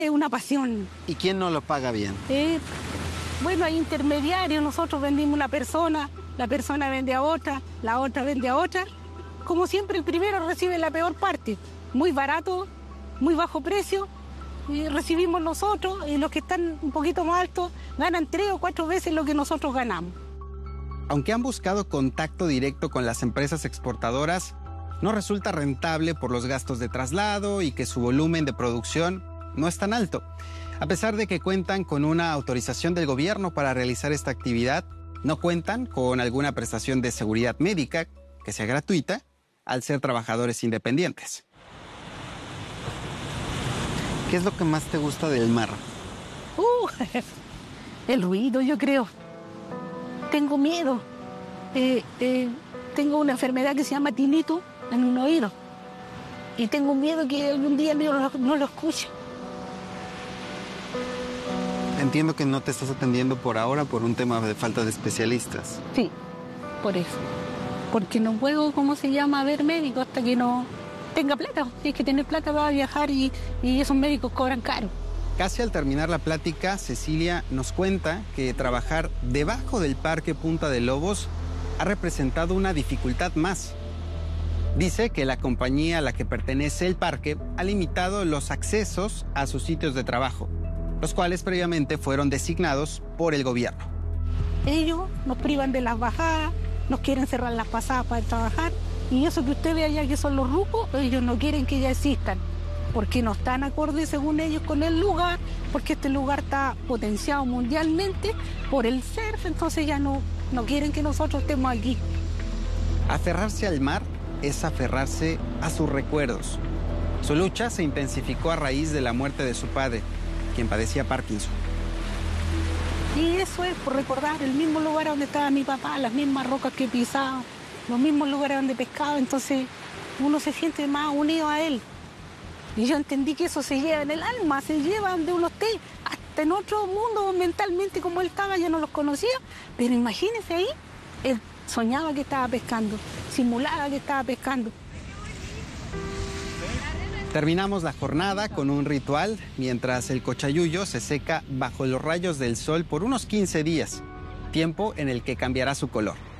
Es una pasión. ¿Y quién no lo paga bien? Bueno, hay intermediarios, nosotros vendimos una persona, la persona vende a otra, la otra vende a otra. Como siempre, el primero recibe la peor parte, muy barato, muy bajo precio, y recibimos nosotros, y los que están un poquito más altos ganan 3 o 4 veces lo que nosotros ganamos. Aunque han buscado contacto directo con las empresas exportadoras, no resulta rentable por los gastos de traslado y que su volumen de producción no es tan alto. A pesar de que cuentan con una autorización del gobierno para realizar esta actividad, no cuentan con alguna prestación de seguridad médica que sea gratuita al ser trabajadores independientes. ¿Qué es lo que más te gusta del mar? El ruido, yo creo. Tengo miedo. Tengo una enfermedad que se llama tinnitus en un oído. Y tengo miedo que algún día no lo escuche. Entiendo que no te estás atendiendo por ahora por un tema de falta de especialistas. Sí, por eso. Porque no puedo, ver médicos hasta que no tenga plata. Si es que tener plata va a viajar y esos médicos cobran caro. Casi al terminar la plática, Cecilia nos cuenta que trabajar debajo del Parque Punta de Lobos ha representado una dificultad más. Dice que la compañía a la que pertenece el parque ha limitado los accesos a sus sitios de trabajo, los cuales previamente fueron designados por el gobierno. Ellos nos privan de las bajadas, nos quieren cerrar las pasadas para trabajar, y eso que usted ve allá que son los rucos, ellos no quieren que ya existan, porque no están acordes según ellos con el lugar, porque este lugar está potenciado mundialmente por el surf, entonces ya no quieren que nosotros estemos aquí. Aferrarse al mar es aferrarse a sus recuerdos. Su lucha se intensificó a raíz de la muerte de su padre, quien padecía Parkinson. Y eso es por recordar el mismo lugar donde estaba mi papá, las mismas rocas que pisaba, los mismos lugares donde pescaba, entonces uno se siente más unido a él. Y yo entendí que eso se lleva en el alma, se lleva donde uno esté, hasta en otro mundo mentalmente como él estaba, yo no los conocía, pero imagínese ahí, él soñaba que estaba pescando, simulaba que estaba pescando. Terminamos la jornada con un ritual mientras el cochayuyo se seca bajo los rayos del sol por unos 15 días, tiempo en el que cambiará su color.